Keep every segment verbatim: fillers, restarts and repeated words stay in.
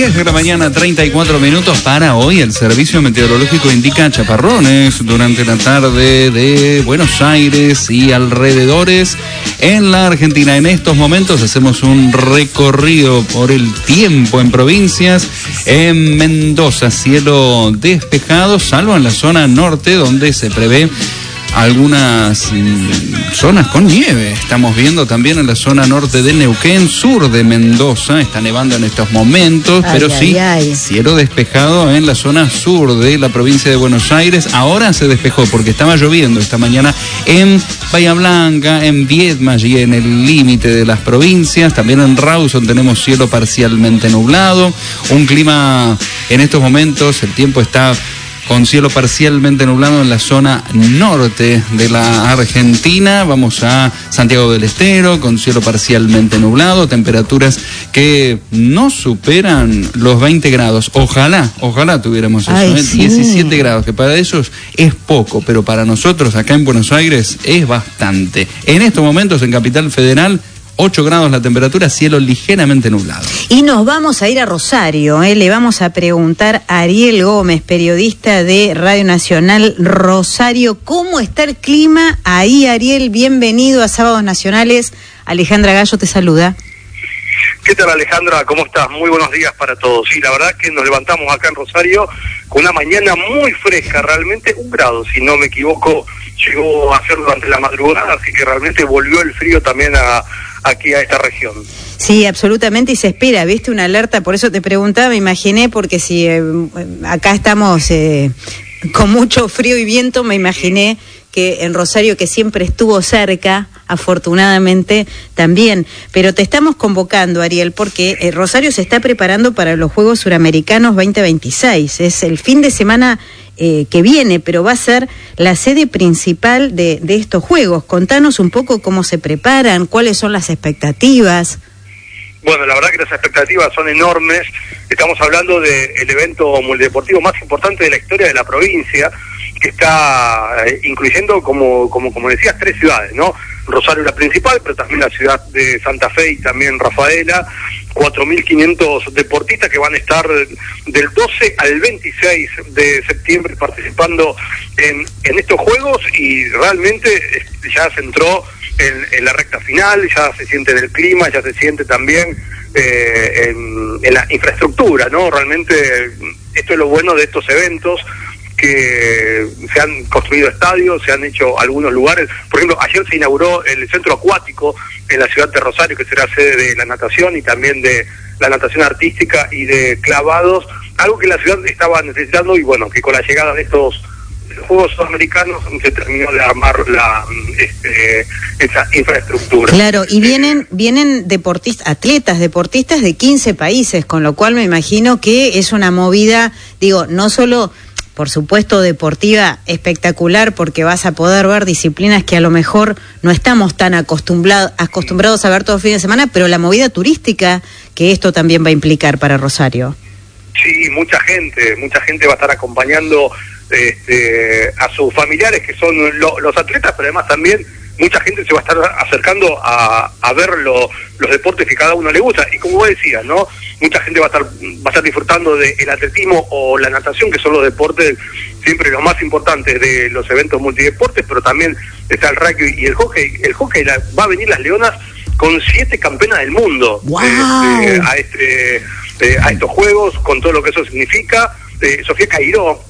diez de la mañana, treinta y cuatro minutos para hoy. El servicio meteorológico indica chaparrones durante la tarde de Buenos Aires y alrededores en la Argentina. En estos momentos hacemos un recorrido por el tiempo en provincias. En Mendoza, cielo despejado, salvo en la zona norte, donde se prevé algunas mm, zonas con nieve. Estamos viendo también en la zona norte de Neuquén, sur de Mendoza, está nevando en estos momentos, ay, pero ay, sí, ay. cielo despejado en la zona sur de la provincia de Buenos Aires. Ahora se despejó porque estaba lloviendo esta mañana en Bahía Blanca, en Viedma y en el límite de las provincias. También en Rawson tenemos cielo parcialmente nublado, un clima en estos momentos, el tiempo está con cielo parcialmente nublado en la zona norte de la Argentina. Vamos a Santiago del Estero con cielo parcialmente nublado, temperaturas que no superan los veinte grados. Ojalá, ojalá tuviéramos eso, Ay, ¿eh? sí. diecisiete grados, que para ellos es poco, pero para nosotros acá en Buenos Aires es bastante. En estos momentos en Capital Federal, ocho grados la temperatura, cielo ligeramente nublado. Y nos vamos a ir a Rosario, ¿eh? Le vamos a preguntar a Ariel Gómez, periodista de Radio Nacional Rosario, ¿cómo está el clima ahí, Ariel? Bienvenido a Sábados Nacionales. Alejandra Gallo te saluda. ¿Qué tal, Alejandra? ¿Cómo estás? Muy buenos días para todos. Sí, la verdad es que nos levantamos acá en Rosario con una mañana muy fresca, realmente un grado, si no me equivoco, llegó a ser durante la madrugada, así que realmente volvió el frío también a aquí a esta región. Sí, absolutamente, y se espera, viste, una alerta, por eso te preguntaba, me imaginé, porque si eh, acá estamos eh, con mucho frío y viento, me imaginé que en Rosario, que siempre estuvo cerca, afortunadamente también, pero te estamos convocando, Ariel, porque eh, Rosario se está preparando para los Juegos Suramericanos veinte veintiséis, es el fin de semana Eh, que viene, pero va a ser la sede principal de, de estos Juegos. Contanos un poco cómo se preparan, cuáles son las expectativas. Bueno, la verdad que las expectativas son enormes. Estamos hablando del evento multideportivo más importante de la historia de la provincia, que está eh, incluyendo, como, como, como decías, tres ciudades, ¿no? Rosario la principal, pero también la ciudad de Santa Fe y también Rafaela, cuatro mil quinientos deportistas que van a estar del doce al veintiséis de septiembre participando en, en estos Juegos, y realmente ya se entró en, en la recta final, ya se siente en el clima, ya se siente también eh, en, en la infraestructura, ¿no? Realmente esto es lo bueno de estos eventos, que se han construido estadios, se han hecho algunos lugares. Por ejemplo, ayer se inauguró el centro acuático en la ciudad de Rosario, que será sede de la natación y también de la natación artística y de clavados, algo que la ciudad estaba necesitando, y bueno, que con la llegada de estos Juegos Sudamericanos se terminó de armar la este, esa infraestructura. Claro, y vienen vienen deportistas, atletas, deportistas de quince países, con lo cual me imagino que es una movida, digo, no solo, por supuesto, deportiva espectacular, porque vas a poder ver disciplinas que a lo mejor no estamos tan acostumbrados acostumbrados a ver todo el fin de semana, pero la movida turística que esto también va a implicar para Rosario. Sí, mucha gente, mucha gente va a estar acompañando este, a sus familiares, que son lo, los atletas, pero además también mucha gente se va a estar acercando a, a ver lo, los deportes que cada uno le gusta. Y como vos decías, ¿no? Mucha gente va a estar va a estar disfrutando del atletismo o la natación, que son los deportes siempre los más importantes de los eventos multideportes, pero también está el rugby y el hockey. El hockey la, va a venir las Leonas con siete campeonas del mundo. ¡Wow! eh, eh, a este eh, a estos Juegos, con todo lo que eso significa. Eh, Sofía Cairó,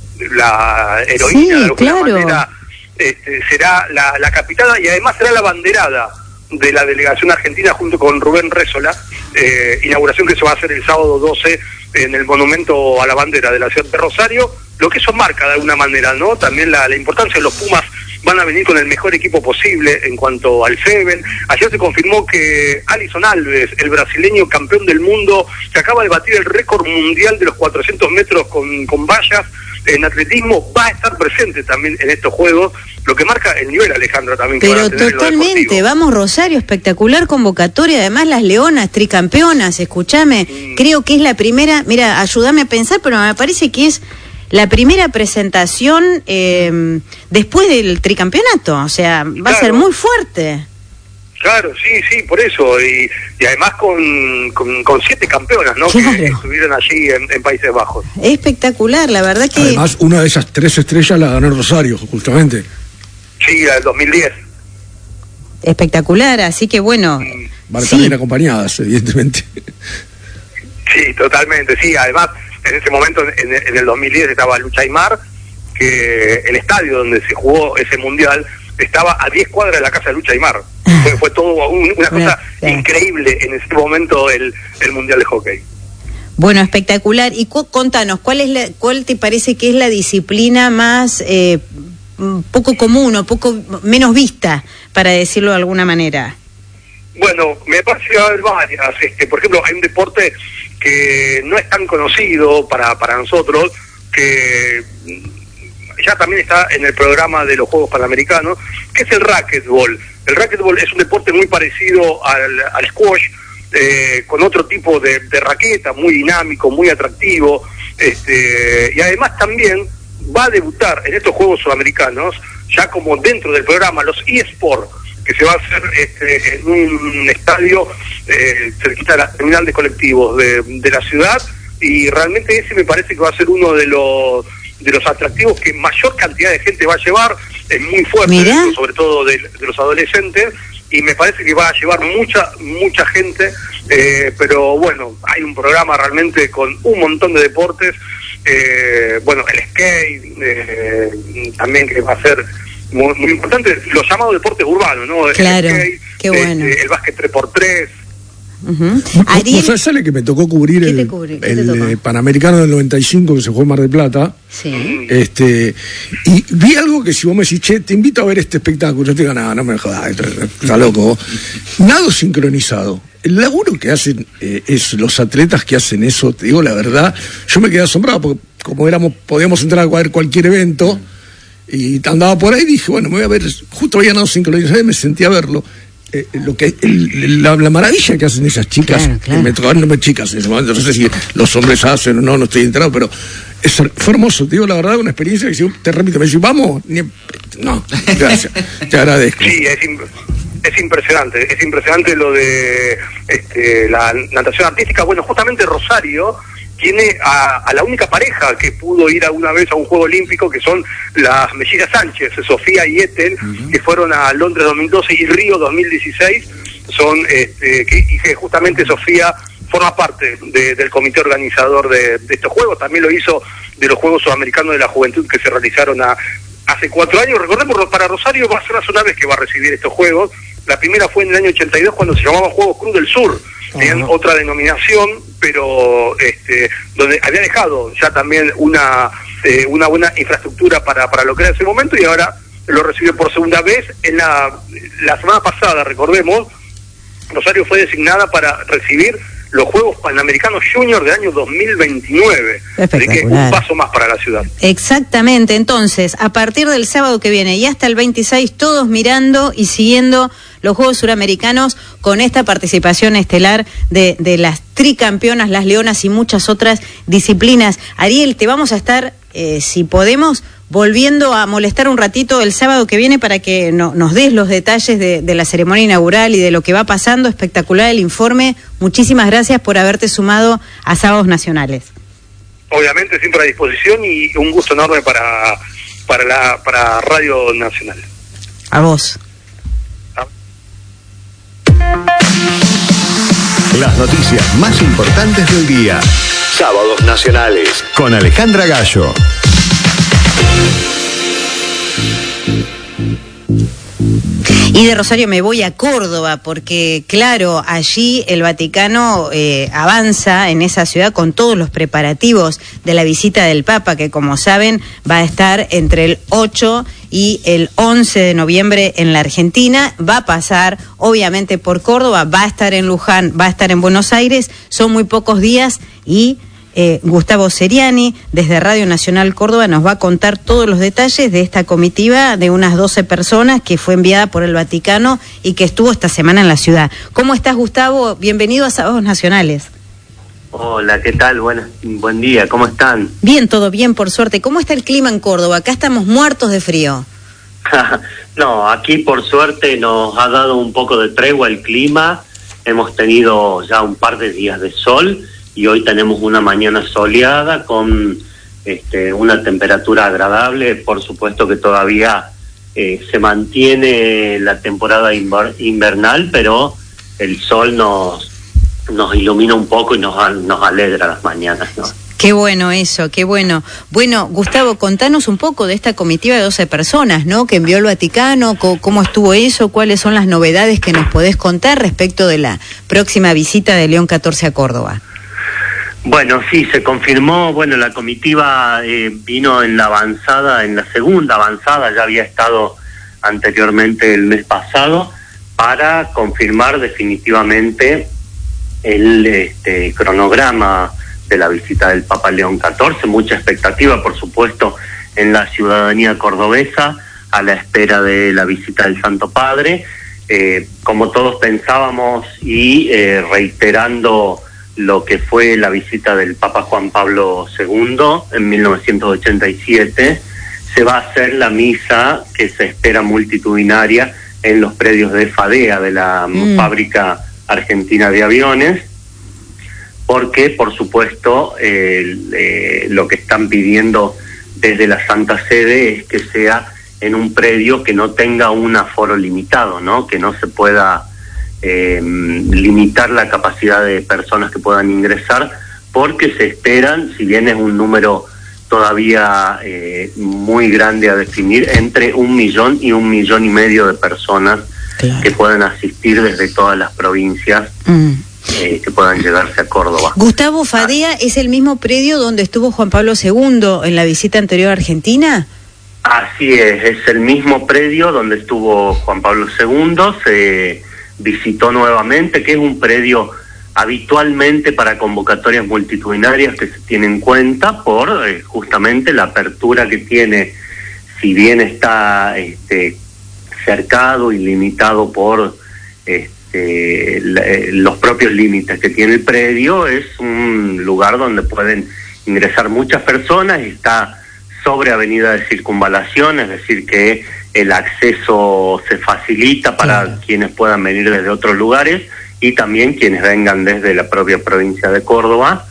la heroína, sí, de alguna claro. manera, este, será la, la capitana, y además será la banderada de la delegación argentina junto con Rubén Rézola, eh, inauguración que se va a hacer el sábado doce en el monumento a la bandera de la ciudad de Rosario, lo que eso marca de alguna manera, ¿no? También la, la importancia de los Pumas. Van a venir con el mejor equipo posible en cuanto al Seven. Ayer se confirmó que Alison Alves, el brasileño campeón del mundo, que acaba de batir el récord mundial de los cuatrocientos metros con, con vallas en atletismo, va a estar presente también en estos Juegos, lo que marca el nivel, Alejandra, también. Que Pero van a tener totalmente, vamos Rosario, espectacular convocatoria, además las Leonas, tricampeonas, escúchame, mm. creo que es la primera, mira, ayúdame a pensar, pero me parece que es la primera presentación eh, después del tricampeonato, o sea, va claro. a ser muy fuerte. Claro, sí, sí, por eso, y, y además con, con, con siete campeonas, ¿no? Claro. Que estuvieron allí en, en Países Bajos. Espectacular, la verdad que... Además, una de esas tres estrellas la ganó Rosario, justamente. Sí, la del dos mil diez. Espectacular, así que bueno... Van sí. también acompañadas, evidentemente. Sí, totalmente, sí, además, en ese momento, en, en el dos mil diez estaba Lucha Aymar, que el estadio donde se jugó ese mundial estaba a diez cuadras de la casa de Lucha Aymar. Fue, fue todo un, una cosa Bueno, increíble en ese momento el, el mundial de hockey. Bueno, espectacular. Y cu- contanos, ¿cuál es la, cuál te parece que es la disciplina más eh, poco común o poco menos vista, para decirlo de alguna manera? Bueno, me parece que va a haber varias. Este, por ejemplo, hay un deporte que no es tan conocido para, para nosotros, que ya también está en el programa de los Juegos Panamericanos, que es el racquetball. El racquetball es un deporte muy parecido al, al squash, eh, con otro tipo de, de raqueta, muy dinámico, muy atractivo, este, y además también va a debutar en estos Juegos Sudamericanos, ya como dentro del programa, los eSports, que se va a hacer este, en un estadio eh, cerquita de la terminal de colectivos de, de la ciudad, y realmente ese me parece que va a ser uno de los de los atractivos que mayor cantidad de gente va a llevar, es muy fuerte, dentro, sobre todo de, de los adolescentes, y me parece que va a llevar mucha, mucha gente, eh, pero bueno, hay un programa realmente con un montón de deportes, eh, bueno, el skate, eh, también que va a ser muy, muy importante, los llamados deportes urbanos, ¿no? Claro, el skate, qué bueno. eh, el básquet tres por tres. Uh-huh. Ariel, ¿no sabes, sale que me tocó cubrir el, cubrí? el eh, Panamericano del noventa y cinco que se jugó en Mar del Plata? Sí. Este, y vi algo que si vos me decís, che, te invito a ver este espectáculo, yo te digo, no, no me jodas, está loco. Nado sincronizado. El laburo que hacen eh, es los atletas que hacen eso, te digo la verdad, yo me quedé asombrado porque como éramos, podíamos entrar a ver cualquier evento y andaba por ahí y dije, bueno, me voy a ver, justo había nado sincronizado y me sentí a verlo. Eh, lo que el, la, la maravilla que hacen esas chicas, claro, claro. Me tocaban no me chicas en ese momento, no sé si los hombres hacen o no, no estoy enterado, pero es, fue hermoso, te digo la verdad, una experiencia que si te repito, me decís, vamos, ni, no, gracias, te agradezco. Sí, es, imp es impresionante, es impresionante lo de este, la natación artística. Bueno, justamente Rosario tiene a, a la única pareja que pudo ir alguna vez a un Juego Olímpico, que son las mellizas Sánchez, Sofía y Ethel, uh-huh. que fueron a Londres dos mil doce y Río dos mil dieciséis, son este, que, y que justamente Sofía forma parte de, del comité organizador de, de estos Juegos, también lo hizo de los Juegos Sudamericanos de la Juventud que se realizaron a, hace cuatro años. Recordemos, para Rosario va a ser la segunda vez que va a recibir estos Juegos. La primera fue en el año ochenta y dos cuando se llamaban Juegos Cruz del Sur, tenían uh-huh. otra denominación, pero este, donde había dejado ya también una eh, una buena infraestructura para, para lo que era ese momento, y ahora lo recibió por segunda vez. En la, la semana pasada, recordemos, Rosario fue designada para recibir los Juegos Panamericanos Junior del año dos mil veintinueve. Así que un paso más para la ciudad. Exactamente, entonces, a partir del sábado que viene y hasta el veintiséis, todos mirando y siguiendo los Juegos Suramericanos con esta participación estelar de, de las tricampeonas, las leonas y muchas otras disciplinas. Ariel, te vamos a estar, eh, si podemos, volviendo a molestar un ratito el sábado que viene para que no, nos des los detalles de, de la ceremonia inaugural y de lo que va pasando. Espectacular el informe. Muchísimas gracias por haberte sumado a Sábados Nacionales. Obviamente, siempre a disposición, y un gusto enorme para, para, la, para Radio Nacional. A vos. Las noticias más importantes del día. Sábados Nacionales con Alejandra Gallo. Y de Rosario me voy a Córdoba porque, claro, allí el Vaticano eh, avanza en esa ciudad con todos los preparativos de la visita del Papa, que, como saben, va a estar entre el ocho y el once de noviembre en la Argentina. Va a pasar, obviamente, por Córdoba, va a estar en Luján, va a estar en Buenos Aires. Son muy pocos días y Eh, Gustavo Seriani, desde Radio Nacional Córdoba, nos va a contar todos los detalles de esta comitiva de unas doce personas que fue enviada por el Vaticano y que estuvo esta semana en la ciudad. ¿Cómo estás, Gustavo? Bienvenido a Sábados Nacionales. Hola, ¿qué tal? Buenas, buen día, ¿cómo están? Bien, todo bien, por suerte. ¿Cómo está el clima en Córdoba? Acá estamos muertos de frío. No, aquí por suerte nos ha dado un poco de tregua el clima. Hemos tenido ya un par de días de sol y hoy tenemos una mañana soleada con este, una temperatura agradable. Por supuesto que todavía eh, se mantiene la temporada inver- invernal, pero el sol nos, nos ilumina un poco y nos, nos alegra las mañanas, ¿no? Qué bueno eso, qué bueno. Bueno, Gustavo, contanos un poco de esta comitiva de doce personas, ¿no?, que envió el Vaticano, co- cómo estuvo eso, cuáles son las novedades que nos podés contar respecto de la próxima visita de León catorce a Córdoba. Bueno, sí, se confirmó, bueno, la comitiva eh, vino en la avanzada, en la segunda avanzada, ya había estado anteriormente el mes pasado, para confirmar definitivamente el este, cronograma de la visita del Papa León catorce, mucha expectativa, por supuesto, en la ciudadanía cordobesa, a la espera de la visita del Santo Padre, eh, como todos pensábamos y eh, reiterando lo que fue la visita del Papa Juan Pablo segundo en mil novecientos ochenta y siete, se va a hacer la misa que se espera multitudinaria en los predios de FADEA, de la mm. fábrica argentina de aviones, porque por supuesto eh, eh, lo que están pidiendo desde la Santa Sede es que sea en un predio que no tenga un aforo limitado, ¿no?, que no se pueda eh, limitar la capacidad de personas que puedan ingresar, porque se esperan, si bien es un número todavía eh, muy grande a definir, entre un millón y un millón y medio de personas, claro, que puedan asistir desde todas las provincias. Mm. Eh, que puedan llegarse a Córdoba. Gustavo, ¿FADEA ah. es el mismo predio donde estuvo Juan Pablo segundo en la visita anterior a Argentina? Así es, es el mismo predio donde estuvo Juan Pablo segundo, se visitó nuevamente, que es un predio habitualmente para convocatorias multitudinarias que se tiene en cuenta por eh, justamente la apertura que tiene, si bien está este, cercado y limitado por este, Eh, los propios límites que tiene el predio, es un lugar donde pueden ingresar muchas personas y está sobre avenida de circunvalación, es decir que el acceso se facilita para claro. quienes puedan venir desde otros lugares y también quienes vengan desde la propia provincia de Córdoba,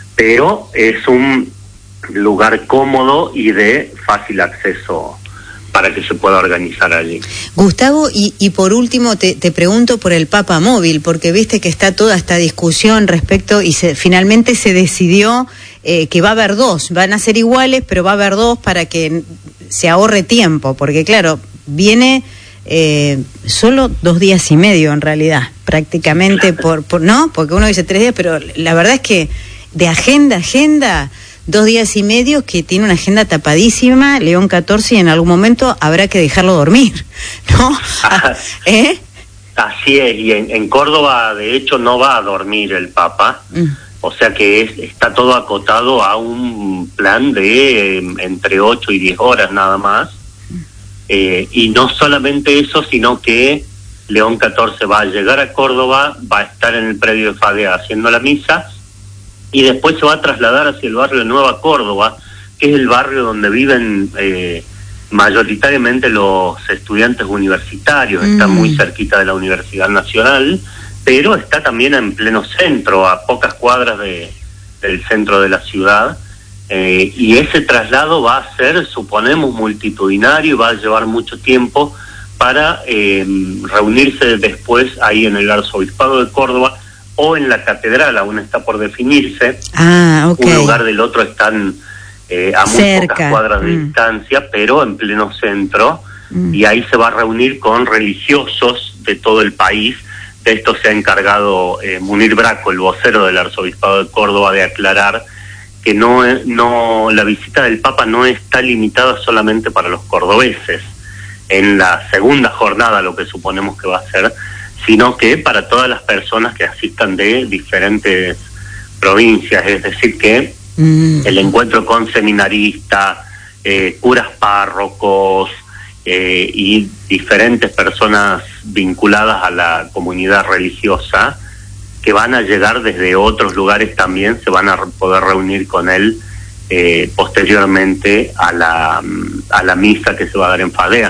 pero es un lugar cómodo y de fácil acceso para que se pueda organizar allí. Gustavo, y, y por último te, te pregunto por el Papa Móvil, porque viste que está toda esta discusión respecto y se, finalmente se decidió eh, que va a haber dos, van a ser iguales, pero va a haber dos para que se ahorre tiempo, porque claro, viene eh, solo dos días y medio en realidad, prácticamente, por, por ¿no? Porque uno dice tres días, pero la verdad es que de agenda a agenda, dos días y medio, que tiene una agenda tapadísima, León catorce, y en algún momento habrá que dejarlo dormir, ¿no? ¿Eh? Así es, y en, en Córdoba, de hecho, no va a dormir el Papa, mm. o sea que es, está todo acotado a un plan de eh, entre ocho y diez horas nada más, mm. eh, y no solamente eso, sino que León catorce va a llegar a Córdoba, va a estar en el predio de FADEA haciendo la misa, y después se va a trasladar hacia el barrio de Nueva Córdoba, que es el barrio donde viven eh, mayoritariamente los estudiantes universitarios, mm. está muy cerquita de la Universidad Nacional, pero está también en pleno centro, a pocas cuadras de, del centro de la ciudad, eh, y ese traslado va a ser, suponemos, multitudinario y va a llevar mucho tiempo para eh, reunirse después ahí en el Arzobispado de Córdoba, o en la catedral, aún está por definirse. Ah, okay. Un lugar del otro están eh, a muy Cerca. pocas cuadras de mm. distancia, pero en pleno centro, mm. y ahí se va a reunir con religiosos de todo el país. De esto se ha encargado eh, Munir Braco, el vocero del Arzobispado de Córdoba, de aclarar que no, no la visita del Papa no está limitada solamente para los cordobeses, en la segunda jornada, lo que suponemos que va a ser, sino que para todas las personas que asistan de diferentes provincias, es decir que mm. el encuentro con seminaristas, eh, curas párrocos eh, y diferentes personas vinculadas a la comunidad religiosa que van a llegar desde otros lugares también se van a poder reunir con él eh, posteriormente a la, a la misa que se va a dar en FADEA.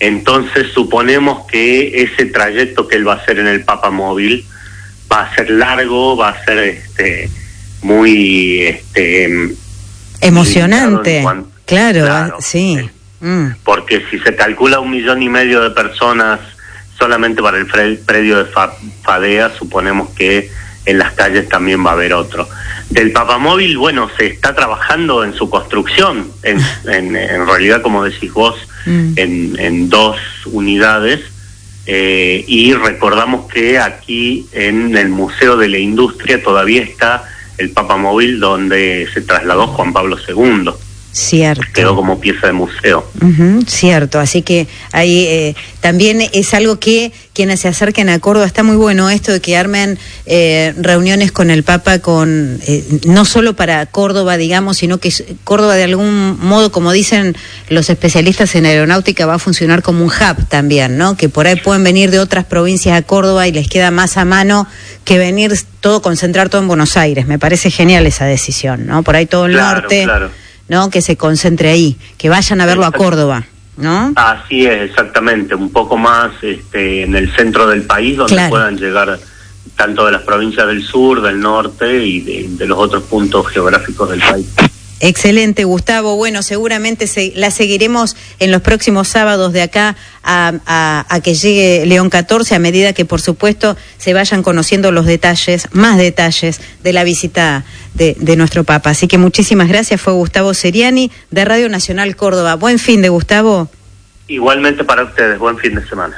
entonces suponemos que ese trayecto que él va a hacer en el Papamóvil va a ser largo, va a ser este muy este emocionante, cuanto, claro, claro, sí, eh, mm. porque si se calcula un millón y medio de personas solamente para el fre- predio de Fa- Fadea, suponemos que en las calles también va a haber otro. Del Papamóvil, bueno, se está trabajando en su construcción, en, en, en realidad, como decís vos, mm. en, en dos unidades, eh, y recordamos que aquí en el Museo de la Industria todavía está el Papamóvil donde se trasladó Juan Pablo segundo. Cierto. Quedó como pieza de museo. Uh-huh, cierto, así que ahí eh, también es algo que quienes se acerquen a Córdoba, está muy bueno esto de que armen eh, reuniones con el Papa, con eh, no solo para Córdoba, digamos, sino que Córdoba de algún modo, como dicen los especialistas en aeronáutica, va a funcionar como un hub también, ¿no? Que por ahí pueden venir de otras provincias a Córdoba y les queda más a mano que venir todo, concentrar todo en Buenos Aires. Me parece genial esa decisión, ¿no? Por ahí todo el claro, norte... Claro. ¿no? Que se concentre ahí, que vayan a verlo a Córdoba, ¿no? Así es, exactamente, un poco más este, en el centro del país, donde claro. puedan llegar tanto de las provincias del sur, del norte y de, de los otros puntos geográficos del país. Excelente, Gustavo. Bueno, seguramente se, la seguiremos en los próximos sábados de acá a, a, a que llegue León catorce, a medida que, por supuesto, se vayan conociendo los detalles, más detalles de la visita de, de nuestro Papa. Así que muchísimas gracias. Fue Gustavo Seriani, de Radio Nacional Córdoba. Buen fin de Gustavo. Igualmente para ustedes, buen fin de semana.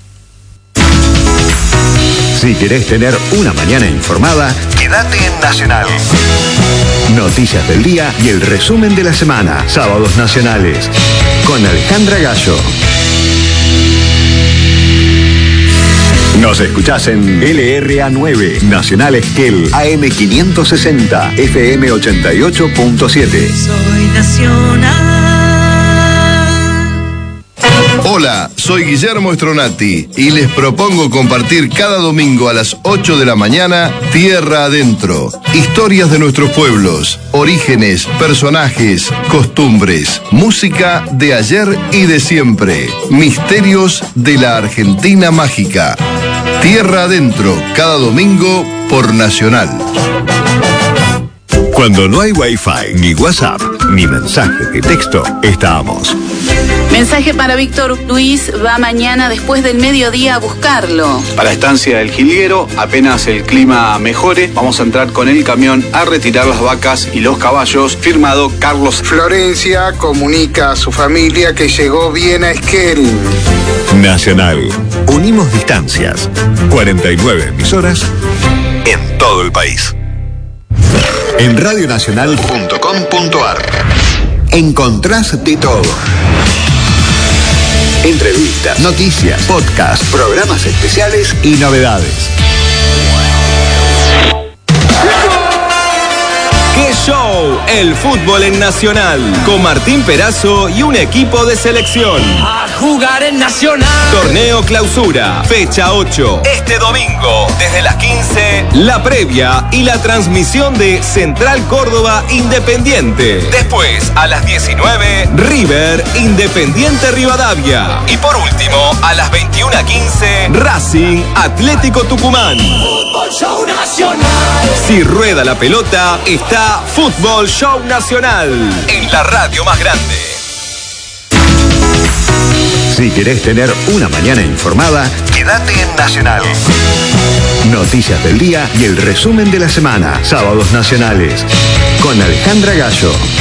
Si querés tener una mañana informada, quédate en Nacional. Noticias del día y el resumen de la semana. Sábados Nacionales. Con Alejandra Gallo. Nos escuchás en L R A nueve, Nacional Esquel, A M quinientos sesenta, F M ochenta y ocho punto siete. Soy Nacional. Hola, soy Guillermo Stronati y les propongo compartir cada domingo a las ocho de la mañana Tierra Adentro. Historias de nuestros pueblos, orígenes, personajes, costumbres, música de ayer y de siempre, misterios de la Argentina mágica. Tierra Adentro, cada domingo por Nacional. Cuando no hay Wi-Fi, ni WhatsApp, ni mensajes de texto, estamos. Mensaje para Víctor Luis, va mañana después del mediodía a buscarlo. Para Estancia del Jilguero, apenas el clima mejore, vamos a entrar con el camión a retirar las vacas y los caballos. Firmado Carlos. Florencia comunica a su familia que llegó bien a Esquel. Nacional. Unimos distancias. cuarenta y nueve emisoras en todo el país. En radionacional punto com punto ar encontrás de todo. Entrevistas, noticias, podcasts, programas especiales y novedades. ¡Qué show! El fútbol en Nacional, con Martín Perazo y un equipo de selección. A jugar en Nacional. Torneo Clausura, fecha ocho. Este domingo, desde las quince, la previa y la transmisión de Central Córdoba Independiente. Después, a las diecinueve, River Independiente Rivadavia. Y por último, a las veintiuna quince, Racing Atlético Tucumán. Fútbol Show Nacional. Si rueda la pelota, está Fútbol Show Nacional, en la radio más grande. Si querés tener una mañana informada, quédate en Nacional. Noticias del día y el resumen de la semana. Sábados Nacionales. Con Alejandra Gallo.